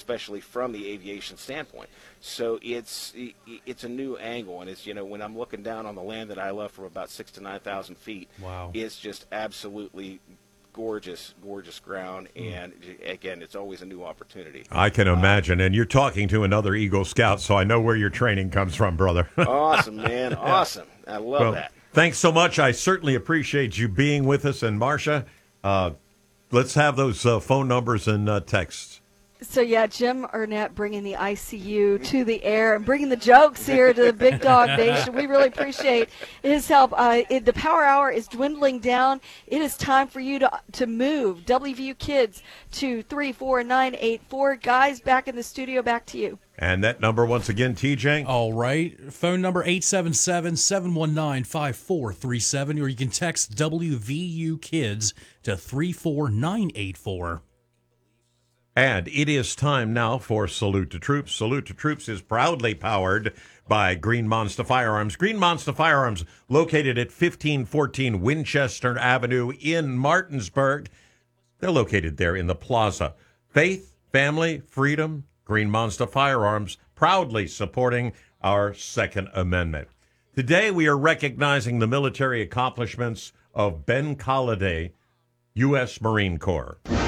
especially from the aviation standpoint. So it's a new angle, and it's, when I'm looking down on the land that I love from about 6,000 to 9,000 feet, wow, it's just absolutely gorgeous ground, and again, it's always a new opportunity. I can imagine, and you're talking to another Eagle Scout, so I know where your training comes from, brother. Awesome, man, awesome. I love that. Thanks so much. I certainly appreciate you being with us, and Marcia, let's have those phone numbers and texts. So, yeah, Jim Arnett bringing the ICU to the air and bringing the jokes here to the Big Dog Nation. We really appreciate his help. The power hour is dwindling down. It is time for you to move WVU Kids to 34984. Guys, back in the studio, back to you. And that number once again, TJ? All right. Phone number 877-719-5437, or you can text WVU Kids to 34984. And it is time now for Salute to Troops. Salute to Troops is proudly powered by Green Monster Firearms. Green Monster Firearms, located at 1514 Winchester Avenue in Martinsburg. They're located there in the plaza. Faith, family, freedom, Green Monster Firearms, proudly supporting our Second Amendment. Today we are recognizing the military accomplishments of Ben Colliday, U.S. Marine Corps.